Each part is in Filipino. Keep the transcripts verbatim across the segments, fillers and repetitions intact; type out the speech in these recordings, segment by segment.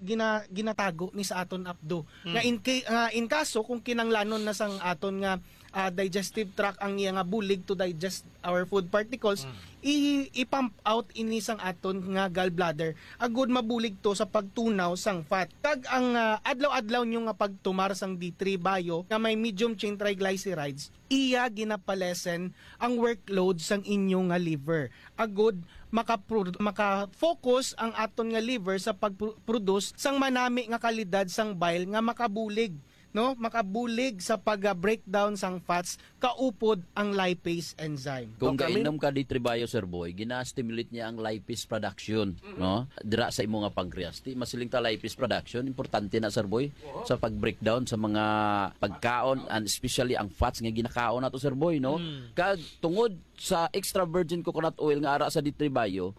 gina, ginatago ni sa aton apdo. Hmm. Nga in, uh, in kaso kung kinanglanon na sang aton nga uh, digestive tract ang iya nga bulig to digest our food particles, hmm. i- i-pump out ini sang aton nga gallbladder. Agud mabulig to sa pagtunaw sang fat. Kag ang uh, adlaw-adlaw nyo nga pagtumar sang D three bio nga may medium chain triglycerides, iya ginapalesen ang workload sang inyo nga liver. Agud maka-focus ang aton nga liver sa pag-produce sang manami nga kalidad sang bile nga makabulig, no, makabulig sa pag-breakdown sang fats kaupod ang lipase enzyme. Kung kainom ka D three bio, Sir Boy, gina-stimulate niya ang lipase production, mm-hmm. no? Dira sa imo nga pancreas. Ti masiling ta lipase production, importante na, Sir Boy, uh-huh. sa pag-breakdown sa mga pagkaon and especially ang fats nga ginakaon nato, Sir Boy, no? Mm. Kag tungod sa extra virgin coconut oil nga ara sa D three bio,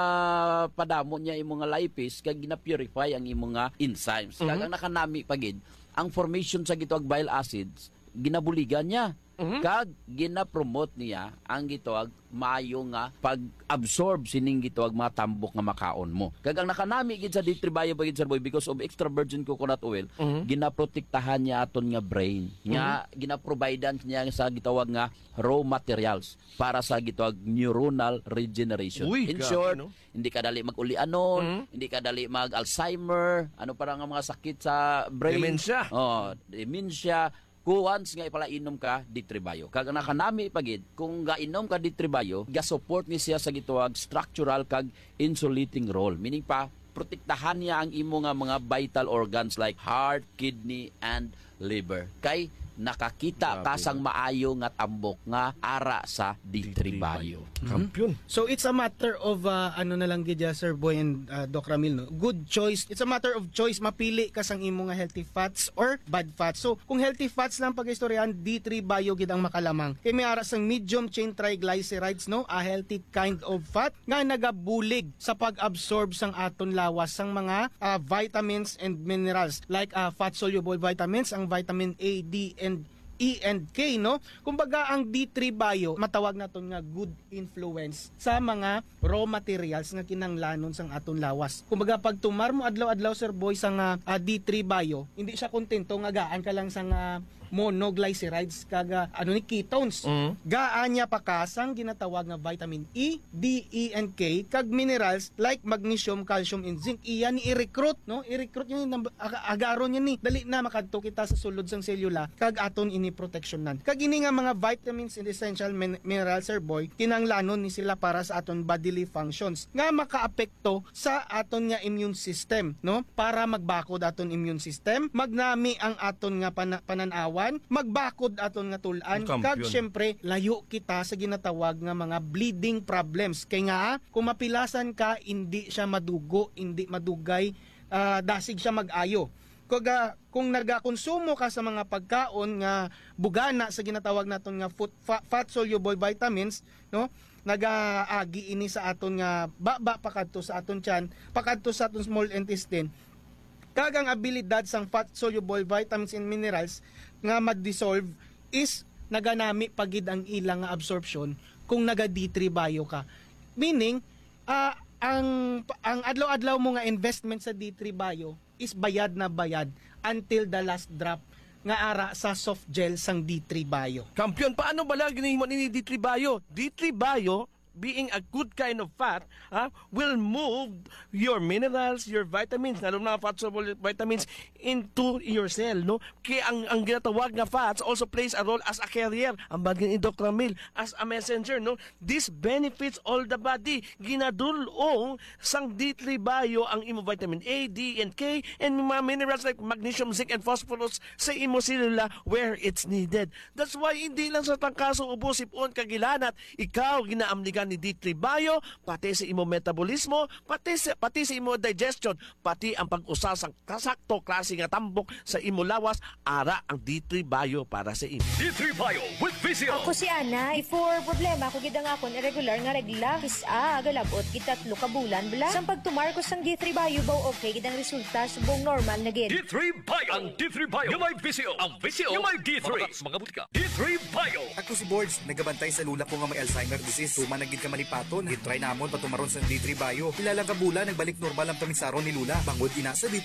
ginapadamo niya imo nga lipase kag gina-purify ang imo nga enzymes. Mm-hmm. Kag ang nakanami pagid ang formation sa gitawag bile acids, ginabuligan niya. Mm-hmm. Kag gina-promote niya ang gitawag maayo nga pag-absorb sining gitawag mga tambok nga makaon mo. Kag ang nakanami gid sa D three bio bagid, Sir Boy, because of extra virgin coconut oil, mm-hmm. ginaprotektahan niya aton nga brain. Nga mm-hmm. ginaprovidean niya sa gitawag nga raw materials para sa gitawag neuronal regeneration. Uy, in short, no? Hindi ka dali mag-ulianon, mm-hmm. hindi ka dali mag-Alzheimer, ano para nga mga sakit sa brain. Dementia. Oh, dementia. Kung once nga ipalainom ka D three bio, kag nakanami pagid kung gainom ka D three bio, ga-support ni siya sa gituwag structural kag insulating role, meaning pa protektahan niya ang imo nga mga vital organs like heart, kidney and liver. Kay nakakita ka sang maayo nga tambok nga ara sa D three bio. Kampiyon. Mm-hmm. So it's a matter of uh, ano na lang gid, Sir Boy and uh, Doc Ramil, no? Good choice. It's a matter of choice, mapili ka sang imo nga healthy fats or bad fats. So kung healthy fats lang pag-istoryahan, D three bio gid ang makalamang. Kay may ara sang medium chain triglycerides, no, a healthy kind of fat nga nagabulig sa pag-absorb sang aton lawas sang mga uh, vitamins and minerals like uh, fat soluble vitamins, ang vitamin A, D and E and K, no? Kumbaga ang D three bio matawag naton nga good influence sa mga raw materials nga kinanglanon sang aton lawas. Kumbaga pag tumar mo adlaw-adlaw, Sir Boy, sang uh, D three bio, hindi siya kontento nga gaan ka lang sang uh, monoglycerides kaga ano ni ketones. Mm-hmm. Gaan niya pa kasang ginatawag nga vitamin E, D, E and K kag minerals like magnesium, calcium and zinc. Iya ni i-recruit, no? I-recruit niya ni agaron niya ni dali na makadto kita sa sulod sang selula kag aton ini protectionan. Kag ini nga mga vitamins and essential min- minerals, Sir Boy, kinanglanon ni sila para sa aton bodily functions nga makaapekto sa aton nga immune system, no? Para magbakod aton immune system, magnami ang aton nga pana- pananawan, magbakod aton nga tulan, kag syempre layo kita sa ginatawag nga mga bleeding problems. Kay nga kung mapilasan ka, hindi siya madugo, hindi madugay, uh, dasig siya mag-ayo. Kuga, kung nagakonsumo ka sa mga pagkaon nga bugana sa ginatawag naton nga food, fa, fat soluble vitamins, no, nagaagi ini sa aton nga baba pakadto sa aton tiyan, pakadto sa aton small intestine. Kagang abilidad sang fat soluble vitamins and minerals nga mag-dissolve is naganami pagid ang ilang nga absorption kung naga D three bio ka. Meaning, uh, ang ang adlaw-adlaw mo nga investment sa D three bio is bayad na bayad until the last drop nga ara sa soft gel sang D three bio. Kampiyon, paano bala ginahimo ni D three bio? D three bio, being a good kind of fat, ha, will move your minerals, your vitamins, lalo na fat soluble vitamins into your cell, no? Kaya ang ang ginatawag nga fats also plays a role as a carrier, ang bagay ni Doctor Ramil, as a messenger, no? This benefits all the body. Ginadulong sang D three bio ang imo vitamin A, D and K and mga minerals like magnesium, zinc and phosphorus sa imo selula where it's needed. That's why hindi lang sa tangkaso ubo sipon kagilanat, ikaw ginaamligan ni D three bio, pati sa imo metabolismo, pati sa, pati sa imo digestion, pati ang pag-usa sa kasakto klase nga tambok sa imo lawas, ara ang D three bio para sa imo. D three bio with Vizio. Ako si Ana, for problema ko gid nga akon irregular nga regla, kisa galabot kita tlo ka bulan bala. Sang pagtumar ko sang D three bio baw okay gid ang resulta subong normal na gid. D three bio. Ang D three bio. Yung may Vizio. Ang Vizio. Yung may D three. Mga butika. D three bio. Ako si Boards, nagabantay sa lula ko nga may Alzheimer disease. Tuma nagid ka manipaton, gitry namon patumaron sa D three bio. Ilalang ka bula, nagbalik normal ang tamisaron ni Lula. Bangod ina sa D